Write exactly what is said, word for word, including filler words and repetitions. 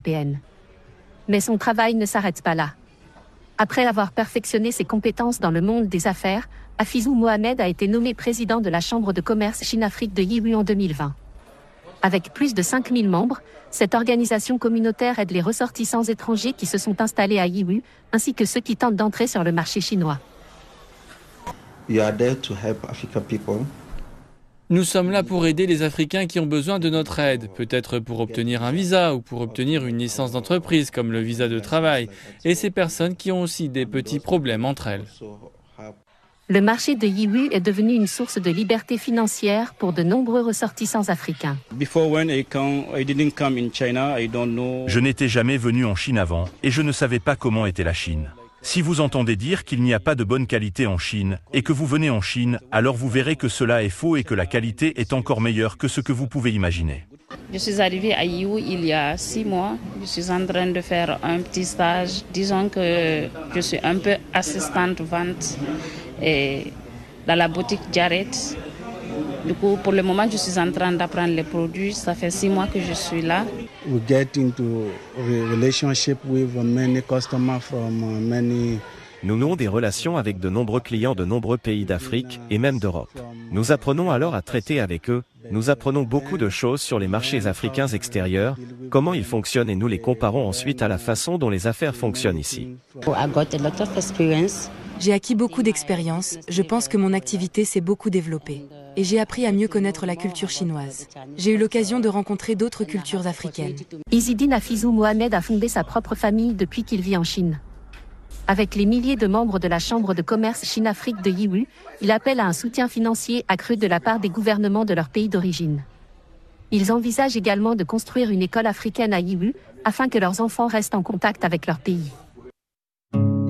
européenne. Mais son travail ne s'arrête pas là. Après avoir perfectionné ses compétences dans le monde des affaires, Hafizou Mohamed a été nommé président de la Chambre de commerce Chine-Afrique de Yiwu en deux mille vingt. Avec plus de cinq mille membres, cette organisation communautaire aide les ressortissants étrangers qui se sont installés à Yiwu, ainsi que ceux qui tentent d'entrer sur le marché chinois. You are there to help African people. Nous sommes là pour aider les Africains qui ont besoin de notre aide, peut-être pour obtenir un visa ou pour obtenir une licence d'entreprise comme le visa de travail, et ces personnes qui ont aussi des petits problèmes entre elles. Le marché de Yiwu est devenu une source de liberté financière pour de nombreux ressortissants africains. Je n'étais jamais venu en Chine avant et je ne savais pas comment était la Chine. Si vous entendez dire qu'il n'y a pas de bonne qualité en Chine et que vous venez en Chine, alors vous verrez que cela est faux et que la qualité est encore meilleure que ce que vous pouvez imaginer. Je suis arrivée à Yiwu il y a six mois. Je suis en train de faire un petit stage. Disons que je suis un peu assistante vente et dans la boutique Jared. Du coup, pour le moment, je suis en train d'apprendre les produits. Ça fait six mois que je suis là. We get into relationship with many customers from many. Nous nouons des relations avec de nombreux clients de nombreux pays d'Afrique et même d'Europe. Nous apprenons alors à traiter avec eux. Nous apprenons beaucoup de choses sur les marchés africains extérieurs, comment ils fonctionnent et nous les comparons ensuite à la façon dont les affaires fonctionnent ici. J'ai acquis beaucoup d'expérience, je pense que mon activité s'est beaucoup développée. Et j'ai appris à mieux connaître la culture chinoise. J'ai eu l'occasion de rencontrer d'autres cultures africaines. Izzidine Hafizou Mohamed a fondé sa propre famille depuis qu'il vit en Chine. Avec les milliers de membres de la Chambre de commerce Chine-Afrique de Yiwu, il appelle à un soutien financier accru de la part des gouvernements de leur pays d'origine. Ils envisagent également de construire une école africaine à Yiwu, afin que leurs enfants restent en contact avec leur pays.